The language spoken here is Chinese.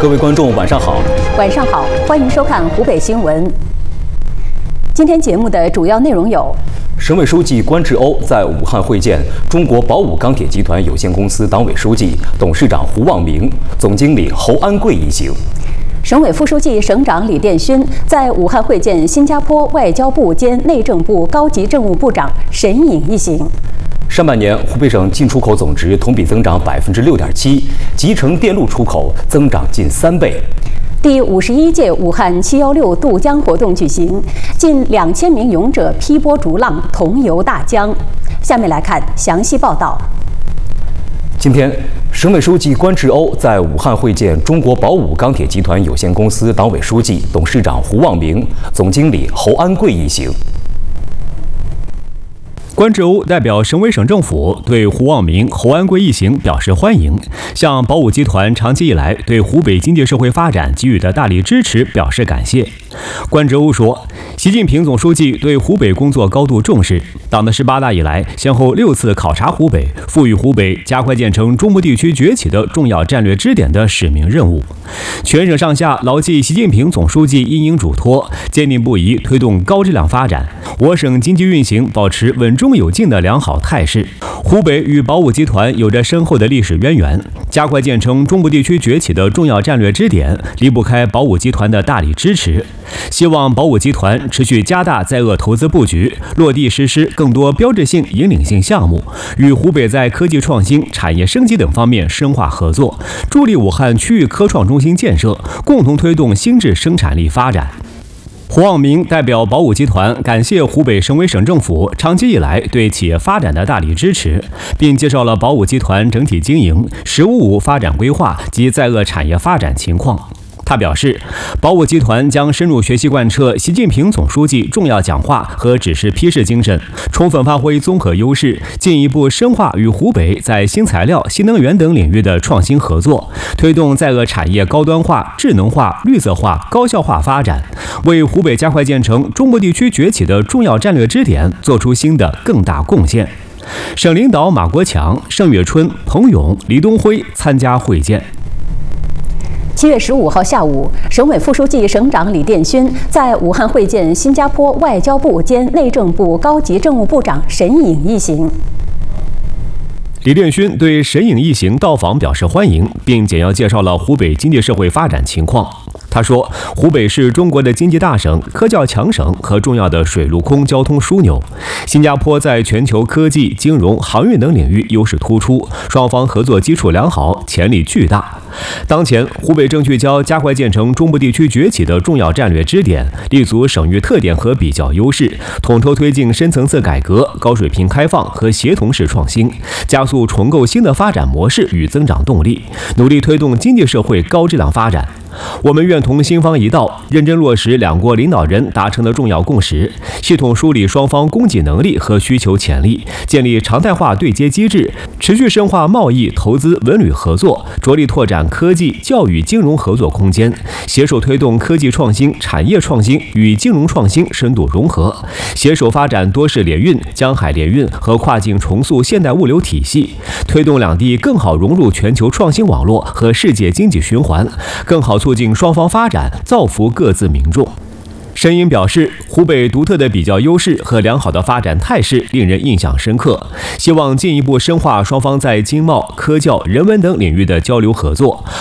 各位观众，晚上好。 晚上好，欢迎收看湖北新闻。今天节目的主要内容有： 省委书记关志欧在武汉会见中国宝武钢铁集团有限公司党委书记、董事长胡望明、总经理侯安贵一行。 省委副书记、省长李殿勋在武汉会见新加坡外交部兼内政部高级政务部长沈颖一行。 上半年，湖北省进出口总值同比增长6.7%，集成电路出口增长近3倍。 第51届武汉716渡江活动举行，近2000名勇者劈波逐浪，同游大江。下面来看详细报道。 今天，省委书记关志欧在武汉会见中国宝武钢铁集团有限公司党委书记、董事长胡望明、总经理侯安贵一行。 关志欧代表省委省政府对胡望明、侯安贵一行表示欢迎，向宝武集团长期以来对湖北经济社会发展给予的大力支持表示感谢。关志欧说，习近平总书记对湖北工作高度重视，党的18大以来，先后6次考察湖北，赋予湖北加快建成中部地区崛起的重要战略支点的使命任务。全省上下牢记习近平总书记殷迎嘱托，坚定不移推动高质量发展，我省经济运行保持稳中有进的良好态势。湖北与宝武集团有着深厚的历史渊源，加快建成中部地区崛起的重要战略支点，离不开宝武集团的大力支持。希望宝武集团持续加大在鄂投资布局，落地实施更多标志性引领性项目，与湖北在科技创新、产业升级等方面深化合作，助力武汉区域科创中心建设，共同推动新质生产力发展。胡望明代表宝武集团感谢湖北省委省政府长期以来对企业发展的大力支持，并介绍了宝武集团整体经营、“十五五”发展规划及在鄂产业发展情况。他表示，宝武集团将深入学习贯彻习近平总书记重要讲话和指示批示精神，充分发挥综合优势，进一步深化与湖北在新材料、新能源等领域的创新合作，推动在鄂产业高端化、智能化、绿色化、高效化发展，为湖北加快建成中部地区崛起的重要战略支点做出新的更大贡献。省领导马国强、盛月春、彭勇、李东辉参加会见。 7月15号下午，省委副书记、省长李殿勋在武汉会见新加坡外交部兼内政部高级政务部长沈颖一行。 李殿勋对沈颖一行到访表示欢迎，并简要介绍了湖北经济社会发展情况。他说，湖北是中国的经济大省、科教强省和重要的水陆空交通枢纽。新加坡在全球科技、金融、航运等领域优势突出，双方合作基础良好，潜力巨大。当前，湖北正聚焦加快建成中部地区崛起的重要战略支点，立足省域特点和比较优势，统筹推进深层次改革、高水平开放和协同式创新，加速重构新的发展模式与增长动力，努力推动经济社会高质量发展。我们愿同新方一道，认真落实两国领导人达成的重要共识，系统梳理双方供给能力和需求潜力，建立常态化对接机制，持续深化贸易、投资、文旅合作，着力拓展科技、教育、金融合作空间，携手推动科技创新、产业创新与金融创新深度融合，携手发展多式联运、江海联运和跨境重塑现代物流体系，推动两地更好融入全球创新网络和世界经济循环，更好促进双方发展，造福各自民众。沈颖表示，湖北独特的比较优势和良好的发展态势令人印象深刻，希望进一步深化双方在经贸、科教、人文等领域的交流合作，